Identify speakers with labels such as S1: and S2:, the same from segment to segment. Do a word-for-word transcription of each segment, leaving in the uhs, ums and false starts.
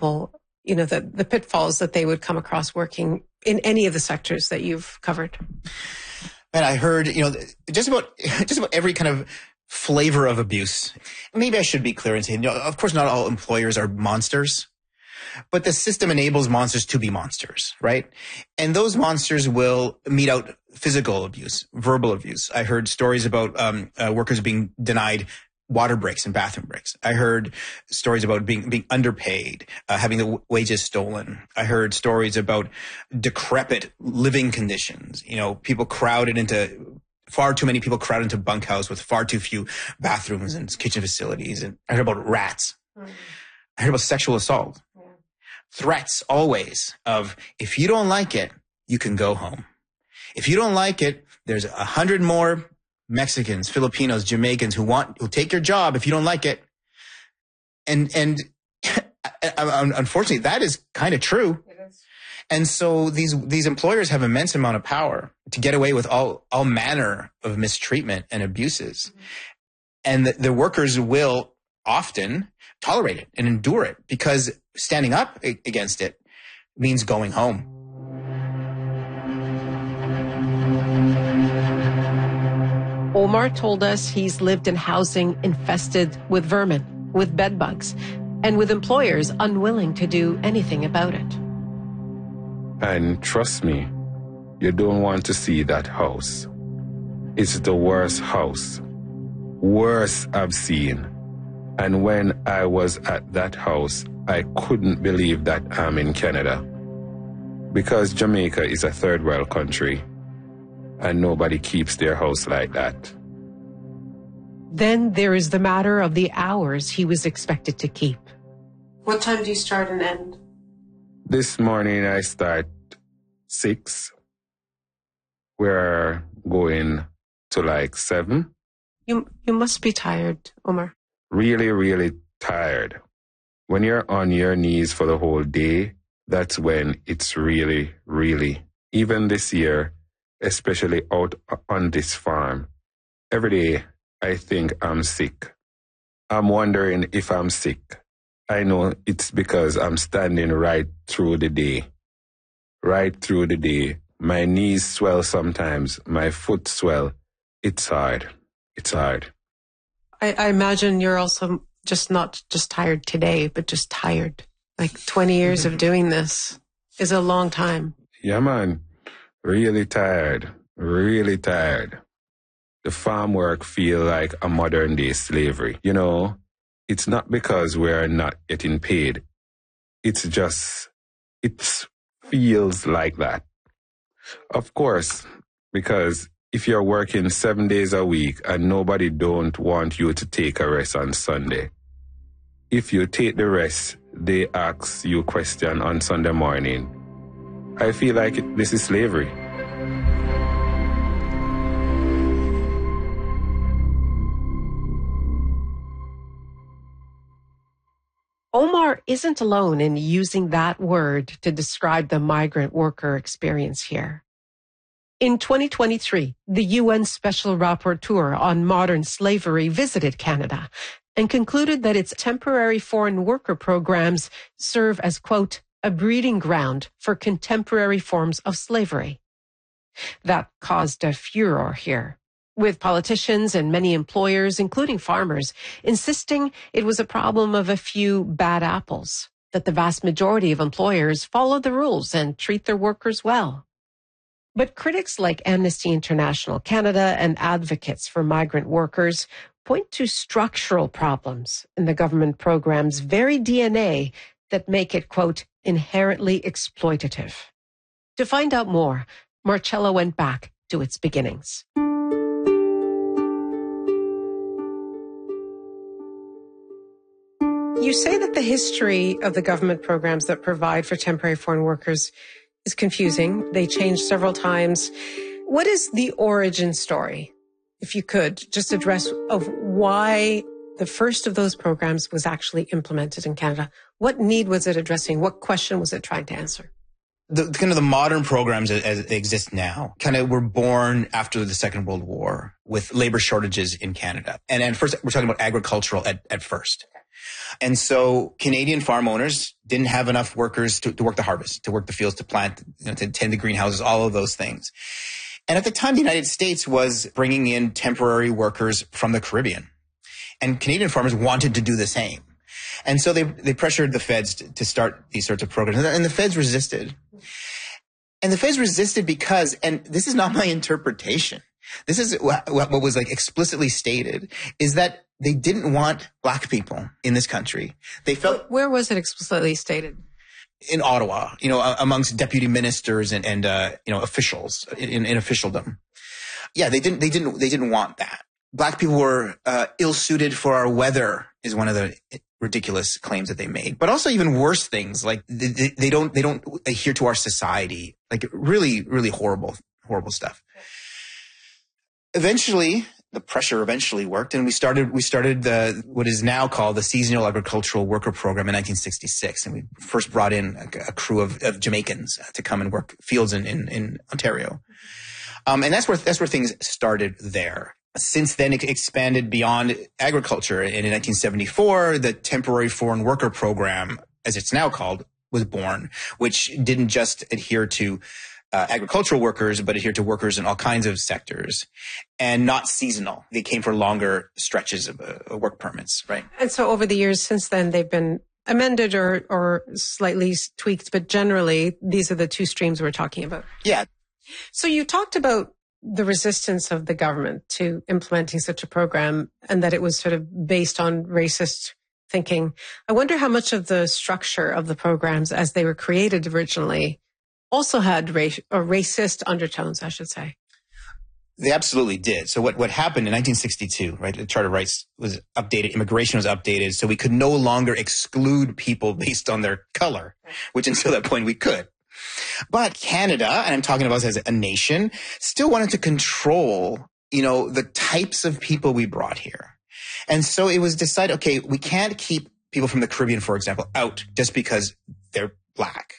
S1: people, you know, the, the pitfalls that they would come across working in any of the sectors that you've covered?
S2: And I heard, you know, just about, just about every kind of flavor of abuse. Maybe I should be clear and say, you know, of course, not all employers are monsters, but the system enables monsters to be monsters, right? And those monsters will mete out physical abuse, verbal abuse. I heard stories about um, uh, workers being denied water breaks and bathroom breaks. I heard stories about being being underpaid, uh, having the w- wages stolen. I heard stories about decrepit living conditions. You know, people crowded into far too many people crowded into bunkhouse with far too few bathrooms and kitchen facilities. And I heard about rats. Mm-hmm. I heard about sexual assault. Yeah. Threats always of, if you don't like it, you can go home. If you don't like it, there's a hundred more Mexicans, Filipinos, Jamaicans who want, who'll take your job if you don't like it. And, and unfortunately, that is kind of true. It is. And so these, these employers have immense amount of power to get away with all, all manner of mistreatment and abuses. Mm-hmm. And the, the workers will often tolerate it and endure it because standing up against it means going home.
S1: Omar told us he's lived in housing infested with vermin, with bed bugs, and with employers unwilling to do anything about it.
S3: And trust me, you don't want to see that house. It's the worst house. Worst I've seen. And when I was at that house, I couldn't believe that I'm in Canada. Because Jamaica is a third world country. And nobody keeps their house like that.
S1: Then there is the matter of the hours he was expected to keep. What time do you start and end?
S3: This morning I start six. We're going to like seven.
S1: You, you must be tired, Omar.
S3: Really, really tired. When you're on your knees for the whole day, that's when it's really, really, even this year, especially out on this farm. Every day, I think I'm sick. I'm wondering if I'm sick. I know it's because I'm standing right through the day. Right through the day. My knees swell sometimes. My foot swell. It's hard. It's hard.
S1: I, I imagine you're also just not just tired today, but just tired. Like twenty years of doing this is a long time.
S3: Yeah, man. Really tired. Really tired. The farm work feel like a modern day slavery. You know, it's not because we're not getting paid. It's just, it feels like that. Of course, because if you're working seven days a week and nobody don't want you to take a rest on Sunday, if you take the rest, they ask you a question on Sunday morning. I feel like it, this is slavery.
S1: Omar isn't alone in using that word to describe the migrant worker experience here. In twenty twenty-three, the U N Special Rapporteur on Modern Slavery visited Canada and concluded that its temporary foreign worker programs serve as, quote, a breeding ground for contemporary forms of slavery. That caused a furor here, with politicians and many employers, including farmers, insisting it was a problem of a few bad apples, that the vast majority of employers follow the rules and treat their workers well. But critics like Amnesty International Canada and advocates for migrant workers point to structural problems in the government program's very D N A that make it, quote, inherently exploitative. To find out more, Marcella went back to its beginnings. You say that the history of the government programs that provide for temporary foreign workers is confusing. They changed several times. What is the origin story, if you could, just address of why the first of those programs was actually implemented in Canada? What need was it addressing? What question was it trying to answer?
S2: The kind of the modern programs as, as they exist now kind of were born after the Second World War with labor shortages in Canada. And, and first, we're talking about agricultural at, at first. And so Canadian farm owners didn't have enough workers to, to work the harvest, to work the fields, to plant, you know, to tend the greenhouses, all of those things. And at the time, the United States was bringing in temporary workers from the Caribbean. And Canadian farmers wanted to do the same. And so they, they pressured the feds to, to start these sorts of programs. And the feds resisted. And the feds resisted because, and this is not my interpretation, this is what, what was like explicitly stated, is that they didn't want black people in this country. They felt.
S1: Where was it explicitly stated?
S2: In Ottawa, you know, amongst deputy ministers and, and uh, you know, officials in, in officialdom. Yeah, they didn't, they didn't, they didn't want that. Black people were uh, ill-suited for our weather is one of the ridiculous claims that they made. But also even worse things, like they, they don't, they don't adhere to our society. Like really, really horrible, horrible stuff. Eventually, the pressure eventually worked, and we started we started the what is now called the Seasonal Agricultural Worker Program in nineteen sixty-six, and we first brought in a, a crew of, of Jamaicans to come and work fields in in, in Ontario, um, and that's where that's where things started there. Since then, it expanded beyond agriculture, and in nineteen seventy-four, the Temporary Foreign Worker Program, as it's now called, was born, which didn't just adhere to Uh, agricultural workers, but adhere to workers in all kinds of sectors, and not seasonal. They came for longer stretches of uh, work permits, right?
S1: And so over the years since then, they've been amended or, or slightly tweaked, but generally, these are the two streams we're talking about.
S2: Yeah.
S1: So you talked about the resistance of the government to implementing such a program, and that it was sort of based on racist thinking. I wonder how much of the structure of the programs as they were created originally also had race, or racist undertones, I should say.
S2: They absolutely did. So what, what happened in nineteen sixty-two, right? The Charter of Rights was updated. Immigration was updated. So we could no longer exclude people based on their color, which until that point we could. But Canada, and I'm talking about us as a nation, still wanted to control, you know, the types of people we brought here. And so it was decided, okay, we can't keep people from the Caribbean, for example, out just because they're black.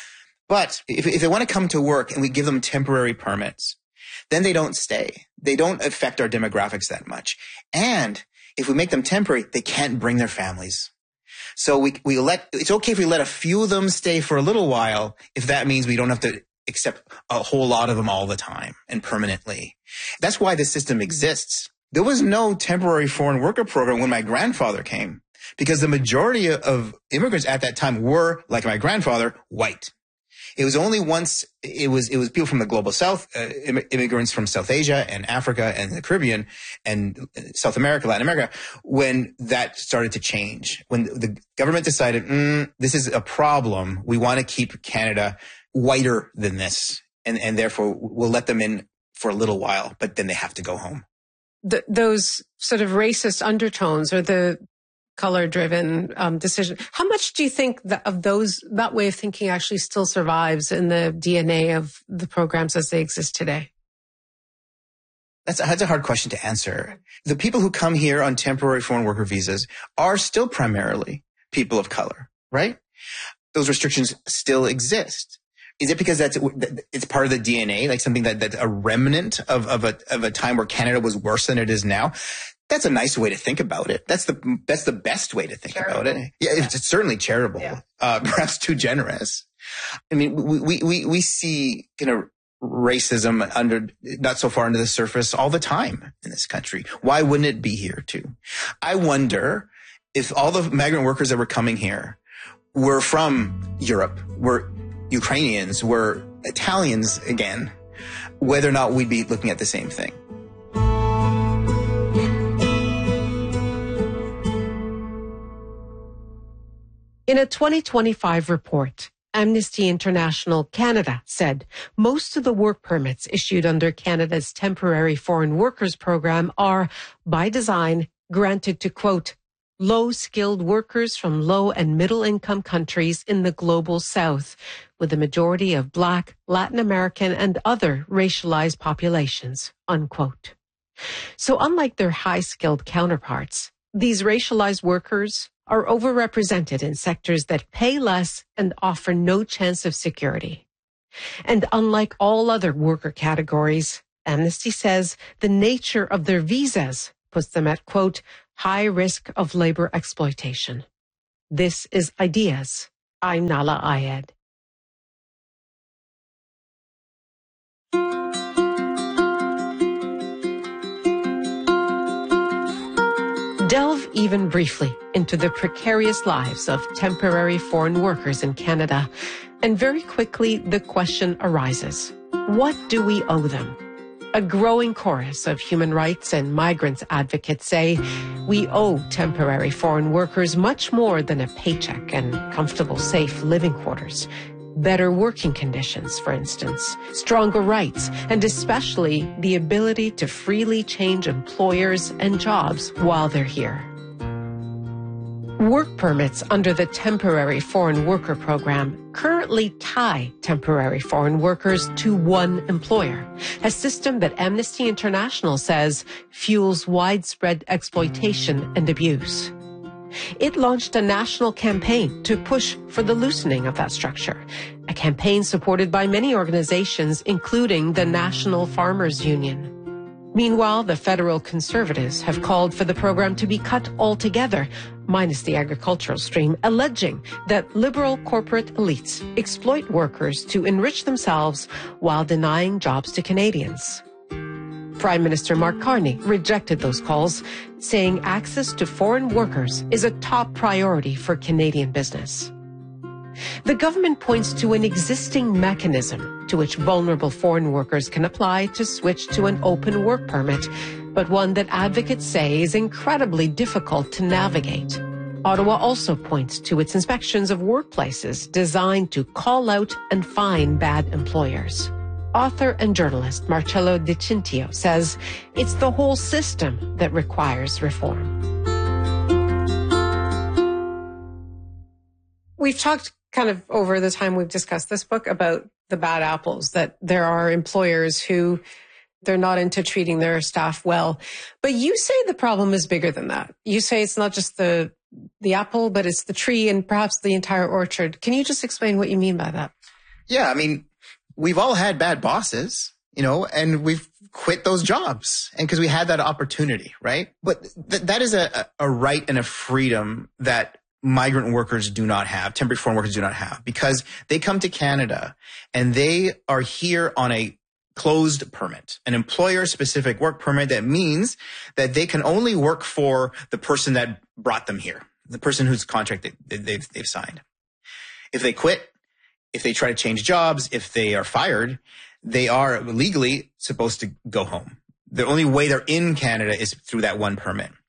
S2: But if, if they want to come to work and we give them temporary permits, then they don't stay. They don't affect our demographics that much. And if we make them temporary, they can't bring their families. So we, we let, it's okay if we let a few of them stay for a little while, if that means we don't have to accept a whole lot of them all the time and permanently. That's why the system exists. There was no temporary foreign worker program when my grandfather came, because the majority of immigrants at that time were, like my grandfather, white. It was only once it was it was people from the global South, uh, immigrants from South Asia and Africa and the Caribbean and South America, Latin America, when that started to change. When the government decided, mm, this is a problem, we want to keep Canada whiter than this, and, and therefore we'll let them in for a little while, but then they have to go home.
S1: The, those sort of racist undertones or the color-driven um, decision. How much do you think that of those, that way of thinking actually still survives in the D N A of the programs as they exist today?
S2: That's a, that's a hard question to answer. The people who come here on temporary foreign worker visas are still primarily people of color, right? Those restrictions still exist. Is it because that's it's part of the D N A, like something that that's a remnant of of a of a time where Canada was worse than it is now? That's a nice way to think about it. That's the that's the best way to think charitable. about it. Yeah, it's, it's certainly charitable, yeah. uh, perhaps too generous. I mean, we we we we see kind of racism under not so far under the surface all the time in this country. Why wouldn't it be here too? I wonder if all the migrant workers that were coming here were from Europe, were Ukrainians, were Italians again, whether or not we'd be looking at the same thing.
S1: In a twenty twenty-five report, Amnesty International Canada said most of the work permits issued under Canada's Temporary Foreign Workers Program are, by design, granted to, quote, low-skilled workers from low and middle-income countries in the global South, with a majority of Black, Latin American, and other racialized populations, unquote. So unlike their high-skilled counterparts, these racialized workers are overrepresented in sectors that pay less and offer no chance of security. And unlike all other worker categories, Amnesty says the nature of their visas puts them at, quote, high risk of labor exploitation. This is Ideas. I'm Nahlah Ayed. Delve even briefly into the precarious lives of temporary foreign workers in Canada, and very quickly the question arises, what do we owe them? A growing chorus of human rights and migrants advocates say we owe temporary foreign workers much more than a paycheck and comfortable, safe living quarters. Better working conditions, for instance, stronger rights, and especially the ability to freely change employers and jobs while they're here. Work permits under the Temporary Foreign Worker Program currently tie temporary foreign workers to one employer, a system that Amnesty International says fuels widespread exploitation and abuse. It launched a national campaign to push for the loosening of that structure, a campaign supported by many organizations, including the National Farmers Union. Meanwhile, the federal Conservatives have called for the program to be cut altogether, minus the agricultural stream, alleging that liberal corporate elites exploit workers to enrich themselves while denying jobs to Canadians. Prime Minister Mark Carney rejected those calls, saying access to foreign workers is a top priority for Canadian business. The government points to an existing mechanism to which vulnerable foreign workers can apply to switch to an open work permit, but one that advocates say is incredibly difficult to navigate. Ottawa also points to its inspections of workplaces designed to call out and fine bad employers. Author and journalist Marcello Di Cintio says it's the whole system that requires reform. We've talked kind of over the time we've discussed this book about the bad apples, that there are employers who they're not into treating their staff well. But you say the problem is bigger than that. You say it's not just the the apple, but it's the tree and perhaps the entire orchard. Can you just explain what you mean by that?
S2: Yeah, I mean, we've all had bad bosses, you know, and we've quit those jobs and because we had that opportunity, right? But th- that is a, a right and a freedom that migrant workers do not have, temporary foreign workers do not have, because they come to Canada and they are here on a closed permit, an employer-specific work permit that means that they can only work for the person that brought them here, the person whose contract they, they've, they've signed. If they quit, if they try to change jobs, if they are fired, they are legally supposed to go home. The only way they're in Canada is through that one permit.